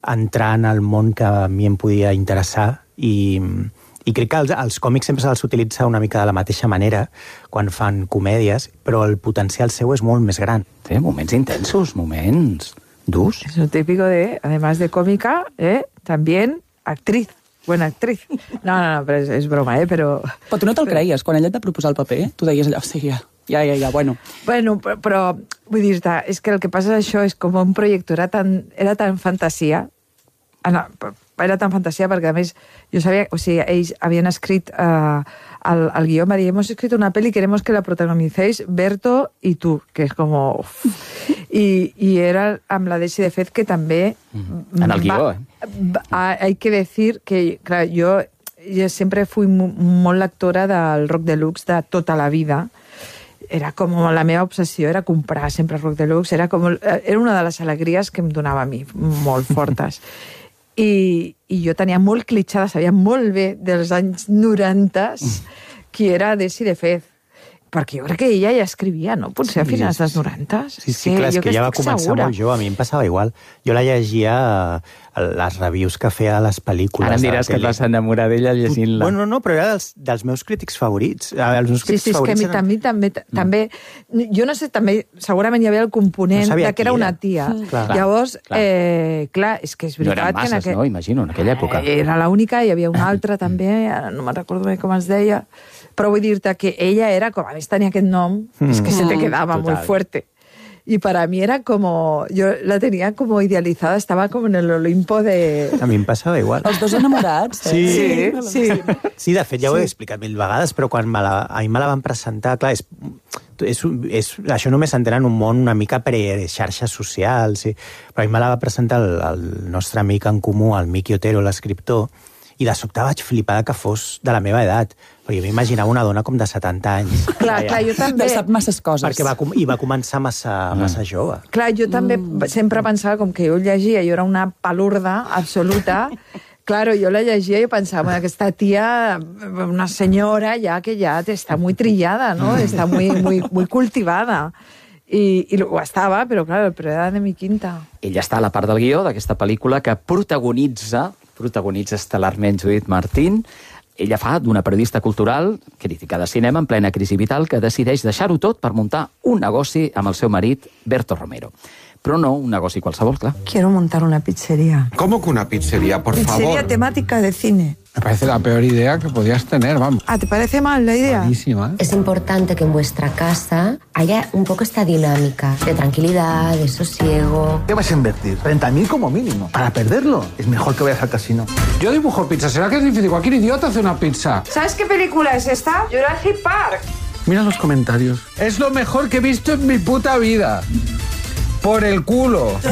entrar en el món que a mi em podia interessar i crec que els còmics sempre se'ls utilitza una mica de la mateixa manera quan fan comèdies, però el potencial seu és molt més gran. Sí, moments intensos, moments durs. Es lo típico de, además de cómica, también actriz. Buena actriz. No, però és broma, però... Però tu no te'l creies, quan ella et va proposar el paper, tu deies allò, sí, ja, bueno. Bueno, però vull dir-te, és que el que passa això és com un projecte, era tan fantasia, era tan fantasia perquè a més jo sabia, o sigui, ells havien escrit el guió, em va dir, hemos escrito una peli, queremos que la protagonicéis Berto i tu, que és com... I era amb la Desi de Fez, que també... En el guió, Hay que decir que, clar, jo sempre fui molt lectora del Rock Deluxe de tota la vida. Era com la meva obsessió, era comprar sempre Rock Deluxe, era una de les alegries que em donava a mi, molt fortes. I jo tenia molt clitxada, sabia molt bé dels anys 90 qui era Desi de Fez. Perquè jo crec que ella ja escrivia, no? Potser a finals dels 90. Sí, clar, és que ella va començar molt jove, a mi em passava igual. Jo la llegia les reviews que feia a les pel·lícules. Ara em diràs que et vas enamorar d'ella llegint-la. Bueno, no, però era dels meus crítics favorits. Els meus crítics favorits és que a mi també... Jo no sé, també, segurament hi havia el component de que era una tia. Llavors, clar, és que és veritat... No eren masses, no? Imagino, en aquella època. Era l'única, hi havia una altra també, no me'n recordo bé com es deia, però vull dir-te que ella era, com a més tenia aquest nom, és que se te quedava molt fuerte. Y para mí era como... Yo la tenía como idealizada, estaba como en el Olimpo de... A mi em passava igual. Els dos enamorats. Sí. Sí, de fet, ja ho he explicat 1000 vegades, però quan a mi me la van presentar, clar, això només s'entén en un món una mica pre-xarxes socials, sí. Però a mi me la va presentar el nostre amic en comú, el Miki Otero, l'escriptor, i de sobte vaig flipar que fos de la meva edat. Però jo m'imaginava una dona com de 70 anys. Clar, jo també. Sap masses coses. Perquè va començar massa jove. Clar, jo també sempre pensava, com que jo llegia, jo era una palurda absoluta. Claro, jo la llegia i pensava, aquesta tia, una senyora ja que ja està molt trillada, no? Està molt cultivada. I ho estava, però clar, però era de mi quinta. Ella està a la part del guió d'aquesta pel·lícula que protagonitza estel·larment Judit Martín. Ella fa d'una periodista cultural, crítica de cinema en plena crisi vital, que decideix deixar-ho tot per muntar un negoci amb el seu marit, Berto Romero. Però no un negoci qualsevol, clar. Quiero montar una pizzería. ¿Cómo que una pizzería, por favor? Pizzería temática de cine. Me parece la peor idea que podías tener, vamos. ¿Te parece mal la idea? Buenísima. Es importante que en vuestra casa haya un poco esta dinámica de tranquilidad, de sosiego. ¿Qué vas a invertir? 30.000 como mínimo. Para perderlo, es mejor que vayas al casino. Yo dibujo pizza. ¿Será que es difícil? Cualquier idiota hace una pizza. ¿Sabes qué película es esta? Jurassic Park. Mira los comentarios. Es lo mejor que he visto en mi puta vida. Por el culo.